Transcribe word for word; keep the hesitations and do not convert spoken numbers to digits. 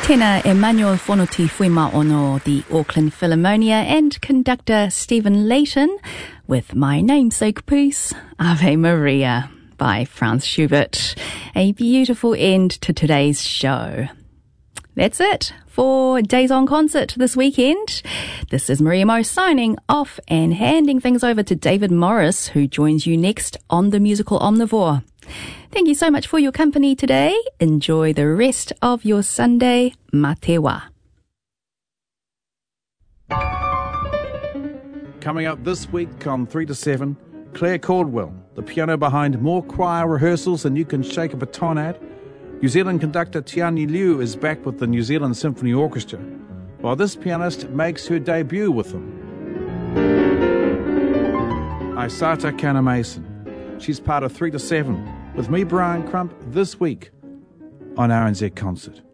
Tēnā Emmanuel Whanoti Fuimao the Auckland Philharmonia and conductor Stephen Layton with my namesake piece, Ave Maria by Franz Schubert. A beautiful end to today's show. That's it for Days on Concert this weekend. This is Maria Mo signing off and handing things over to David Morris, who joins you next on The Musical Omnivore. Thank you so much for your company today. Enjoy the rest of your Sunday. Mā te wā. Coming up this week on three to seven, Claire Caldwell, the piano behind more choir rehearsals than you can shake a baton at. New Zealand conductor Tiani Liu is back with the New Zealand Symphony Orchestra, while this pianist makes her debut with them. Aisata Kana-Mason. She's part of three to seven with me, Brian Crump, this week on R N Z Concert.